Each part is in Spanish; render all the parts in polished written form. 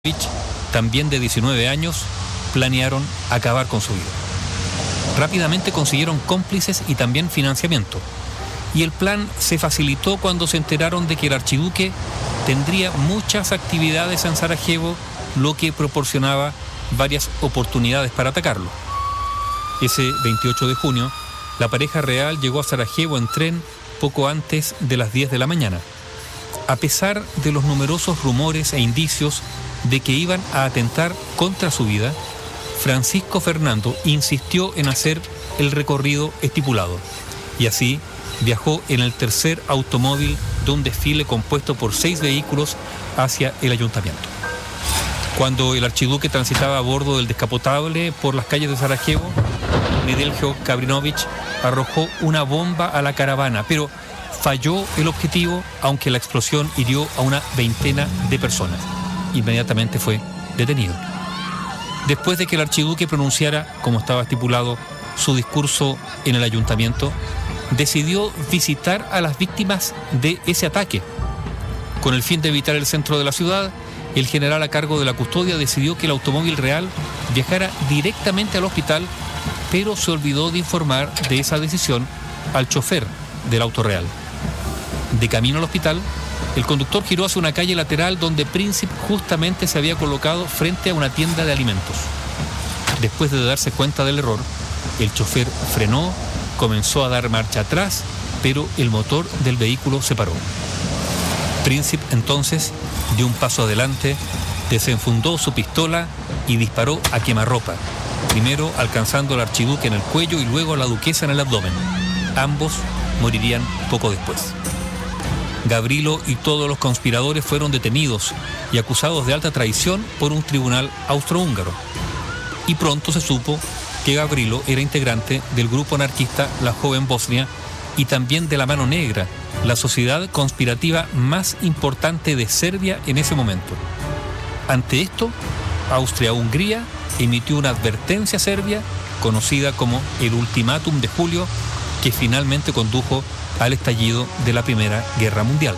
también de 19 años, planearon acabar con su vida. Rápidamente consiguieron cómplices y también financiamiento. Y el plan se facilitó cuando se enteraron de que el archiduque tendría muchas actividades en Sarajevo, lo que proporcionaba varias oportunidades para atacarlo. Ese 28 de junio, la pareja real llegó a Sarajevo en tren poco antes de las 10 de la mañana. A pesar de los numerosos rumores e indicios de que iban a atentar contra su vida, Francisco Fernando insistió en hacer el recorrido estipulado y así viajó en el tercer automóvil de un desfile compuesto por 6 vehículos hacia el ayuntamiento. Cuando el archiduque transitaba a bordo del descapotable por las calles de Sarajevo, Nedeljo Gabrinovich arrojó una bomba a la caravana, pero falló el objetivo, aunque la explosión hirió a una veintena de personas. Inmediatamente fue detenido. Después de que el archiduque pronunciara, como estaba estipulado, su discurso en el ayuntamiento, decidió visitar a las víctimas de ese ataque. Con el fin de evitar el centro de la ciudad, el general a cargo de la custodia decidió que el automóvil real viajara directamente al hospital, pero se olvidó de informar de esa decisión al chofer del auto real. De camino al hospital, el conductor giró hacia una calle lateral donde Príncipe justamente se había colocado frente a una tienda de alimentos. Después de darse cuenta del error, el chofer frenó, comenzó a dar marcha atrás, pero el motor del vehículo se paró. Príncipe entonces dio un paso adelante, desenfundó su pistola y disparó a quemarropa, primero alcanzando al archiduque en el cuello y luego a la duquesa en el abdomen. Ambos morirían poco después. Gavrilo y todos los conspiradores fueron detenidos y acusados de alta traición por un tribunal austrohúngaro. Y pronto se supo que Gavrilo era integrante del grupo anarquista La Joven Bosnia y también de la Mano Negra, la sociedad conspirativa más importante de Serbia en ese momento. Ante esto, Austria-Hungría emitió una advertencia a Serbia, conocida como el Ultimátum de Julio, que finalmente condujo al estallido de la Primera Guerra Mundial.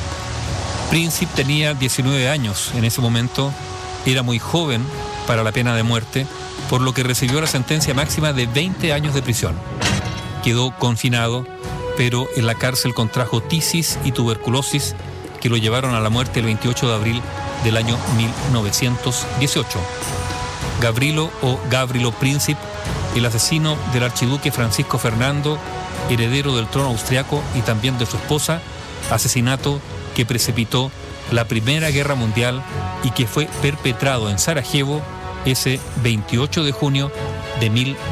Príncipe tenía 19 años en ese momento, era muy joven para la pena de muerte, por lo que recibió la sentencia máxima de 20 años de prisión. Quedó confinado, pero en la cárcel contrajo tisis y tuberculosis que lo llevaron a la muerte el 28 de abril del año 1918. Gavrilo o Gavrilo Príncipe, el asesino del archiduque Francisco Fernando, heredero del trono austriaco y también de su esposa, asesinato que precipitó la Primera Guerra Mundial y que fue perpetrado en Sarajevo ese 28 de junio de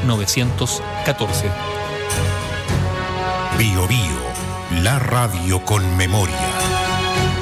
1914. Bio Bio, la radio con memoria.